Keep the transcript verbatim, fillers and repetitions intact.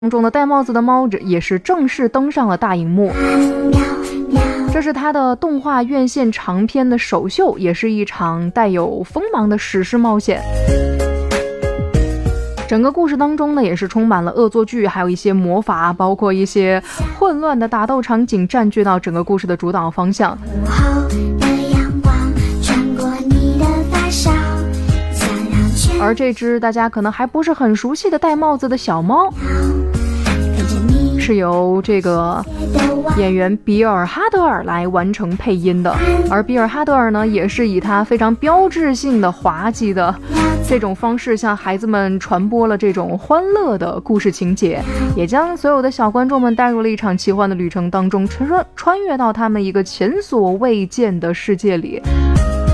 中的戴帽子的猫也是正式登上了大荧幕。这是他的动画院线长片的首秀，也是一场带有锋芒的史诗冒险。整个故事当中呢，也是充满了恶作剧，还有一些魔法，包括一些混乱的打斗场景占据到整个故事的主导方向。而这只大家可能还不是很熟悉的戴帽子的小猫，是由这个演员比尔哈德尔来完成配音的。而比尔哈德尔呢，也是以他非常标志性的滑稽的这种方式向孩子们传播了这种欢乐的故事情节，也将所有的小观众们带入了一场奇幻的旅程当中，穿穿越到他们一个前所未见的世界里。